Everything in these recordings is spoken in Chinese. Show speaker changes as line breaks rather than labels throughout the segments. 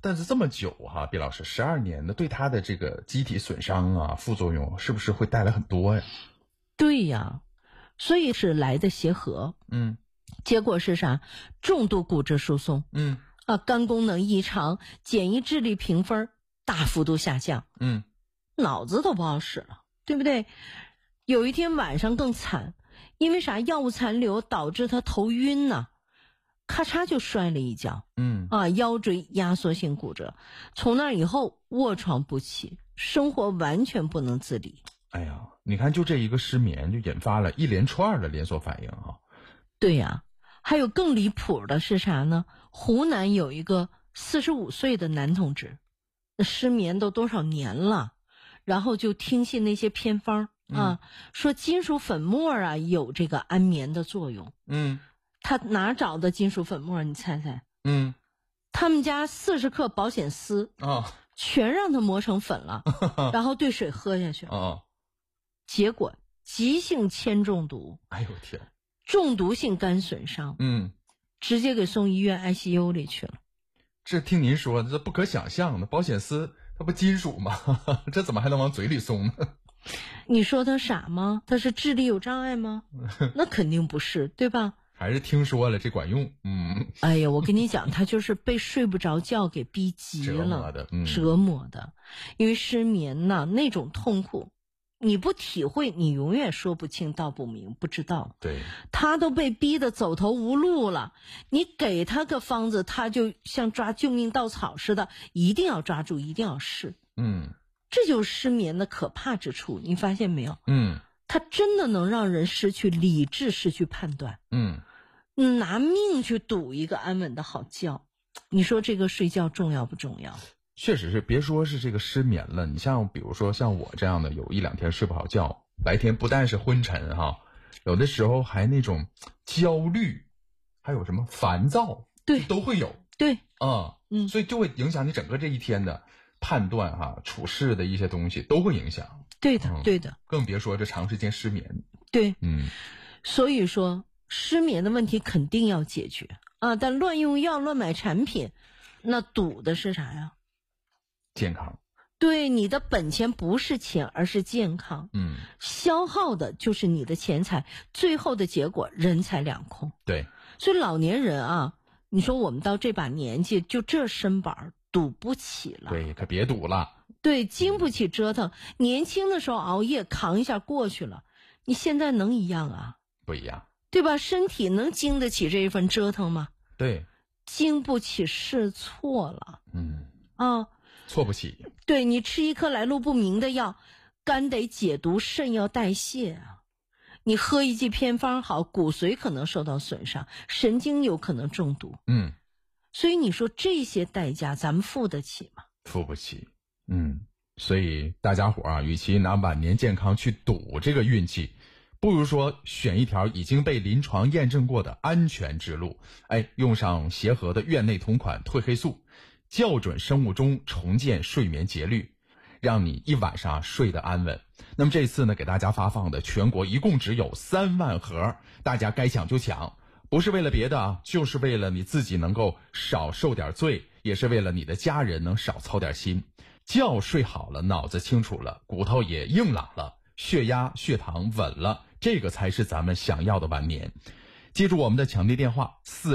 但是这么久哈，毕老师12年的，对他的这个机体损伤啊，副作用是不是会带来很多呀？
对呀，所以是来的协和。结果是啥？重度骨质疏松。肝功能异常，简易智力评分大幅度下降。脑子都不好使了，对不对？有一天晚上更惨，因为啥？药物残留导致他头晕呢，咔嚓就摔了一跤。腰椎压缩性骨折，从那以后卧床不起，生活完全不能自理。
哎呀，你看就这一个失眠就引发了一连串的连锁反应啊。
对呀，还有更离谱的是啥呢？湖南有一个45岁的男同志，失眠都多少年了，然后就听信那些偏方说金属粉末啊有这个安眠的作用。他哪找的金属粉末？你猜猜？他们家40克保险丝全让他磨成粉了，然后兑水喝下去。结果急性铅中毒。
哎呦天！
重毒性肝损伤。直接给送医院 ICU 里去了。
这听您说这不可想象的，保险丝它不金属吗？这怎么还能往嘴里送呢？
你说他傻吗？他是智力有障碍吗？那肯定不是，对吧？
还是听说了这管用。
哎呀，我跟你讲，他就是被睡不着觉给逼急了，折磨的。因为失眠呐，那种痛苦你不体会，你永远说不清道不明，不知道。
对，
他都被逼得走投无路了，你给他个方子，他就像抓救命稻草似的，一定要抓住，一定要试。这就是失眠的可怕之处，你发现没有？它真的能让人失去理智，失去判断。拿命去赌一个安稳的好觉，你说这个睡觉重要不重要？
确实是，别说是这个失眠了，你像比如说像我这样的，有1-2天睡不好觉，白天不但是昏沉有的时候还那种焦虑，还有什么烦躁，
对，
都会有。
对，
所以就会影响你整个这一天的判断处事的一些东西都会影响。
对的，对的，
更别说这长时间失眠。
对，所以说失眠的问题肯定要解决但乱用药、乱买产品，那赌的是啥呀？
健康。
对，你的本钱不是钱，而是健康。消耗的就是你的钱财，最后的结果人财两空。
对，
所以老年人你说我们到这把年纪，就这身板赌不起了。
对，可别赌了。
对，经不起折腾。年轻的时候熬夜扛一下过去了，你现在能一样啊？
不一样，
对吧？身体能经得起这一份折腾吗？
对，
经不起试错了。
错不起。
对，你吃一颗来路不明的药，肝得解毒，肾要代谢啊。你喝一剂偏方好，骨髓可能受到损伤，神经有可能中毒。所以你说这些代价咱们付得起吗？
付不起。所以大家伙与其拿晚年健康去赌这个运气，不如说选一条已经被临床验证过的安全之路。用上协和的院内同款褪黑素，校准生物钟，重建睡眠节律，让你一晚上睡得安稳。那么这次呢，给大家发放的全国一共只有3万盒，大家该抢就抢，不是为了别的就是为了你自己能够少受点罪，也是为了你的家人能少操点心。觉睡好了，脑子清楚了，骨头也硬朗了，血压血糖稳了，这个才是咱们想要的晚年。记住我们的抢订电话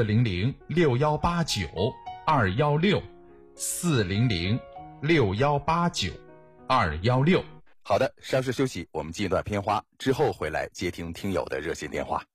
400-6189-216 400-6189-216。好的，稍事休息，我们进一段片花，之后回来接听听友的热线电话。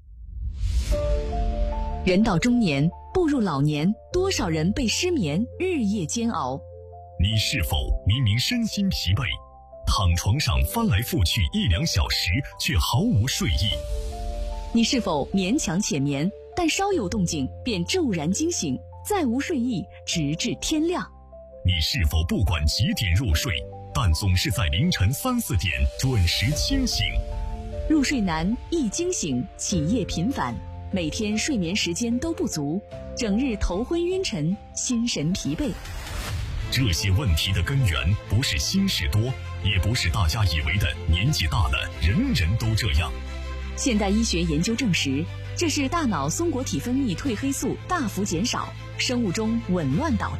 人到中年，步入老年，多少人被失眠日夜煎熬？
你是否明明身心疲惫，躺床上翻来覆去1-2小时，却毫无睡意？
你是否勉强浅眠，但稍有动静便骤然惊醒，再无睡意，直至天亮？
你是否不管几点入睡，但总是在凌晨3、4点准时清醒？
入睡难，易惊醒，起夜频繁，每天睡眠时间都不足，整日头昏晕沉，心神疲惫。
这些问题的根源不是心事多，也不是大家以为的年纪大了人人都这样。
现代医学研究证实，这是大脑松果体分泌褪黑素大幅减少，生物钟紊乱导致。